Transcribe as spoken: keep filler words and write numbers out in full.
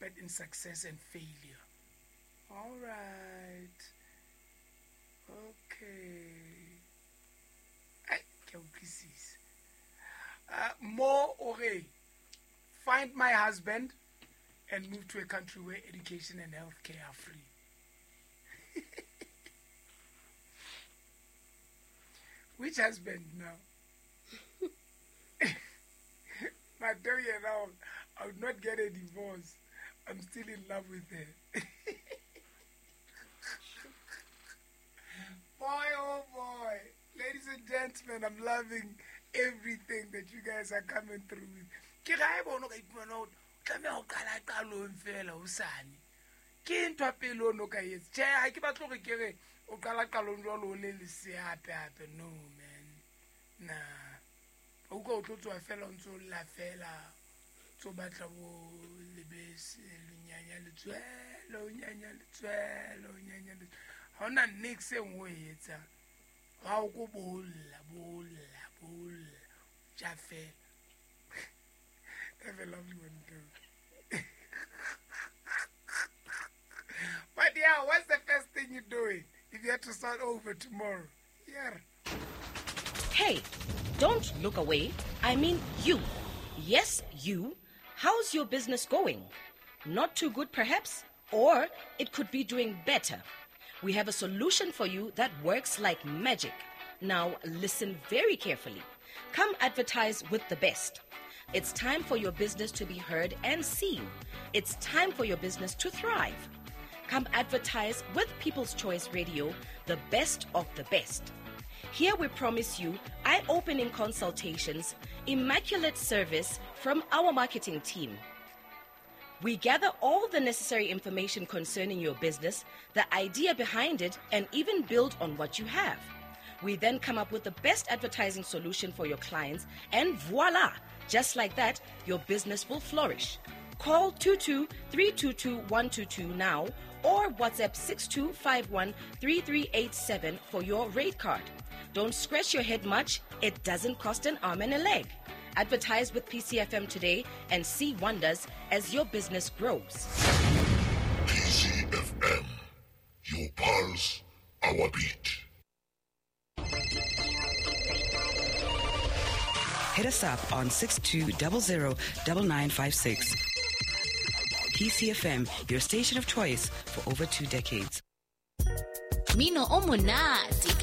expert in success and failure. All right. Okay. I can see. Uh, more okay. Find my husband and move to a country where education and healthcare are free. Which husband now? My daughter now, I would not get a divorce. I'm still in love with her. Boy, oh boy. Ladies and gentlemen, I'm loving everything that you guys are coming through with. Ke ga e bona ka ipona o tlamela go kala qalong fela o sane. Ke ntwa pele o no ka yetsa. Che ha ke batlo go kere o kala qalong jalo o le le seape ape. No man. Nah. O go tlo tswa fela o ntse o la fela. Tso batla bo lebese le nyanya le tswelo nyanya le tswelo nyanya le. Ha ona next e ngwe yetsa. Ga o go bolla bolla bolla jafe. Have a lovely one too. But yeah, what's the first thing you're doing if you have to start over tomorrow? Yeah. Hey, don't look away. I mean you. Yes, you. How's your business going? Not too good, perhaps? Or it could be doing better. We have a solution for you that works like magic. Now, listen very carefully. Come advertise with the best. It's time for your business to be heard and seen. It's time for your business to thrive. Come advertise with People's Choice Radio, the best of the best. Here we promise you eye-opening consultations, immaculate service from our marketing team. We gather all the necessary information concerning your business, the idea behind it, and even build on what you have. We then come up with the best advertising solution for your clients, and voila! Just like that, your business will flourish. Call two two three two two one two two now or WhatsApp six two five one three three eight seven for your rate card. Don't scratch your head much. It doesn't cost an arm and a leg. Advertise with P C F M today and see wonders as your business grows. P C F M, your pulse, our beat. Hit us up on six two zero zero nine nine five six. P C F M, your station of choice for over two decades. Mino omonati